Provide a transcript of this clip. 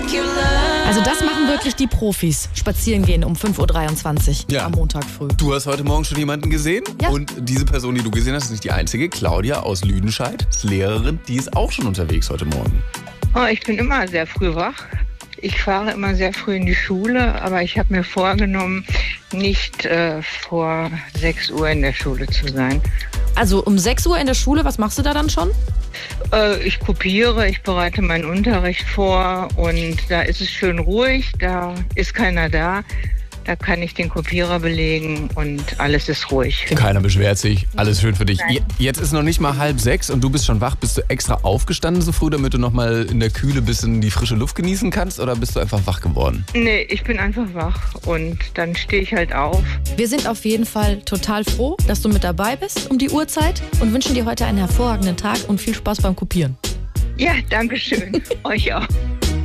Also das machen wirklich die Profis. Spazieren gehen um 5.23 Uhr am Montag früh. Du hast heute Morgen schon jemanden gesehen? Ja. Und diese Person, die du gesehen hast, ist nicht die einzige. Claudia aus Lüdenscheid, ist Lehrerin, die ist auch schon unterwegs heute Morgen. Oh, ich bin immer sehr früh wach. Ich fahre immer sehr früh in die Schule, aber ich habe mir vorgenommen, nicht vor 6 Uhr in der Schule zu sein. Also um 6 Uhr in der Schule, was machst du da dann schon? Ich kopiere, ich bereite meinen Unterricht vor und da ist es schön ruhig, da ist keiner da. Da kann ich den Kopierer belegen und alles ist ruhig. Keiner beschwert sich, alles schön für dich. Jetzt ist noch nicht mal 5:30 und du bist schon wach. Bist du extra aufgestanden so früh, damit du noch mal in der Kühle ein bisschen die frische Luft genießen kannst? Oder bist du einfach wach geworden? Nee, ich bin einfach wach und dann stehe ich halt auf. Wir sind auf jeden Fall total froh, dass du mit dabei bist um die Uhrzeit und wünschen dir heute einen hervorragenden Tag und viel Spaß beim Kopieren. Ja, danke schön. Euch auch.